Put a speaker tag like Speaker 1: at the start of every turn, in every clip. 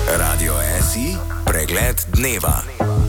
Speaker 1: Radio SI, pregled dneva.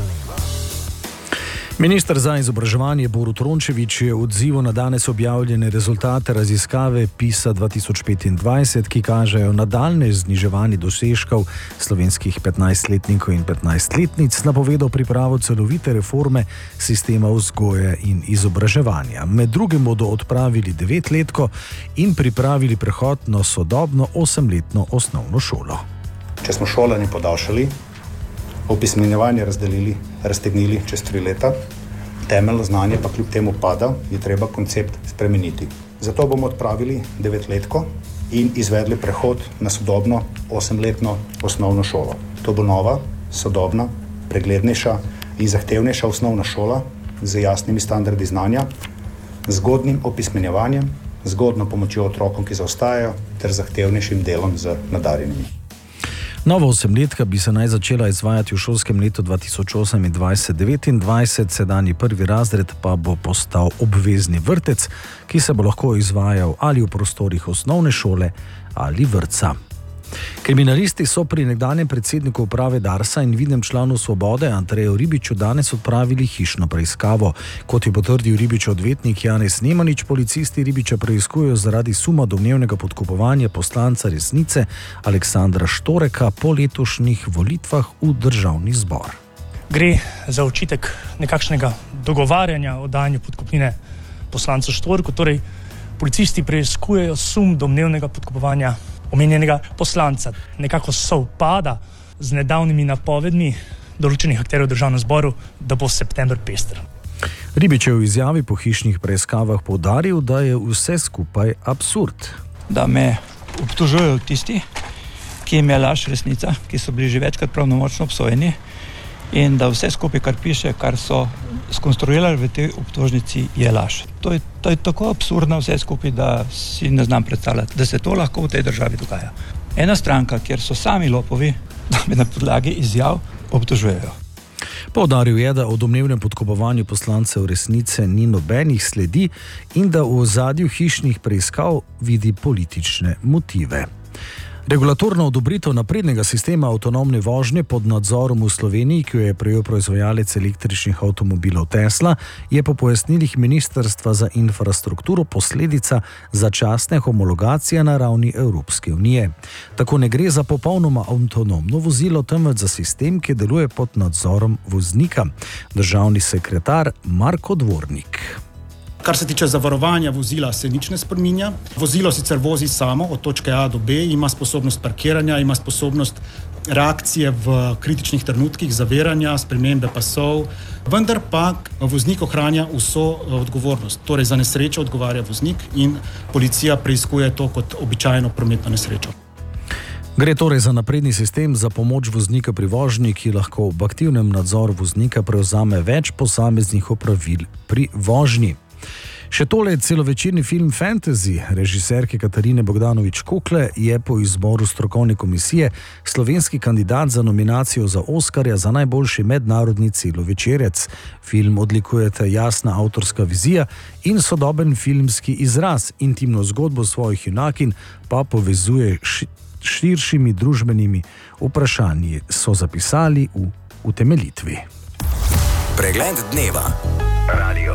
Speaker 2: Minister za izobraževanje Borut Rončević je v odzivu na danes objavljene rezultate raziskave PISA 2025, ki kažejo nadaljnje zniževanje dosežkov slovenskih 15-letnikov in 15-letnic, napovedal pripravo celovite reforme sistema vzgoje in izobraževanja. Med drugim bodo odpravili 9-letko in pripravili prehod na sodobno 8-letno osnovno šolo.
Speaker 3: Če smo šolanje podaljšali, opismenjevanje raztegnili čez 3 leta, temeljno znanje pa kljub temu pada, je treba koncept spremeniti. Zato bomo odpravili 9-letko in izvedli prehod na sodobno 8-letno osnovno šolo. To bo nova, sodobna, preglednejša in zahtevnejša osnovna šola z jasnimi standardi znanja, zgodnim opismenjevanjem, zgodno pomočjo otrokom, ki zaostajajo, ter zahtevnejšim delom z nadarjenimi.
Speaker 2: Nova 8-letka bi se naj začela izvajati v šolskem letu 2028-2029, sedanji prvi razred pa bo postal obvezni vrtec, ki se bo lahko izvajal ali v prostorih osnovne šole ali vrtca. Kriminalisti so pri nekdanjem predsedniku uprave Darsa in vidnem članu Svobode Andreju Ribiču danes odpravili hišno preiskavo. Kot je potrdil Ribičev odvetnik Janez Nemanič, policisti Ribiča preiskujejo zaradi suma domnevnega podkupovanja poslanca Resnice Aleksandra Štoreka po letošnjih volitvah v Državni zbor.
Speaker 4: Gre za očitek nekakšnega dogovarjanja o dajanju podkupnine poslancu Štorku, torej policisti preiskujejo sum domnevnega podkupovanja omenjenega poslanca. Nekako sovpada z nedavnimi napovedmi določenih akterjev v Državnem zboru, da bo september pester.
Speaker 2: Ribičev v izjavi po hišnih preiskavah poudaril, da je vse skupaj absurd.
Speaker 5: Da me obtožujejo tisti, ki jim je laž resnica, ki so bili že večkrat pravnomočno obsojeni, in da vse skupaj, kar piše, kar so skonstruirali v tej obtožnici, je laž. To je tako absurdno vse skupaj, da si ne znam predstavljati, da se to lahko v tej državi dogaja. Ena stranka, kjer so sami lopovi, da me na podlagi izjav obtožujejo.
Speaker 2: Poudaril je, da o domnevnem podkupovanju poslancev Resnice ni nobenih sledi in da v ozadju hišnih preiskav vidi politične motive. Regulatorna odobritev naprednega sistema avtonomne vožnje pod nadzorom v Sloveniji, ki jo je prejel proizvajalec električnih avtomobilov Tesla, je po pojasnilih Ministrstva za infrastrukturo posledica začasne homologacije na ravni Evropske unije. Tako ne gre za popolnoma avtonomno vozilo, temveč za sistem, ki deluje pod nadzorom voznika. Državni sekretar Marko Dvornik.
Speaker 6: Kar se tiče zavarovanja vozila, se nič ne spreminja. Vozilo sicer vozi samo od točke A do B, ima sposobnost parkiranja, ima sposobnost reakcije v kritičnih trenutkih, zaviranja, spremembe pasov, vendar pa voznik ohranja vso odgovornost. Torej za nesrečo odgovarja voznik in policija preiskuje to kot običajno prometno nesrečo.
Speaker 2: Gre torej za napredni sistem za pomoč voznika pri vožnji, ki lahko v aktivnem nadzoru voznika prevzame več posameznih opravil pri vožnji. Še tole celovečerni film Fantasy režiserke Katarine Bogdanović-Kokle je po izboru strokovne komisije slovenski kandidat za nominacijo za Oskarja za najboljši mednarodni celovečerec. Film odlikujeta jasna avtorska vizija in sodoben filmski izraz, intimno zgodbo svojih junakinj pa povezuje širšimi družbenimi vprašanji, so zapisali v utemeljitvi.
Speaker 1: Pregled dneva. Radio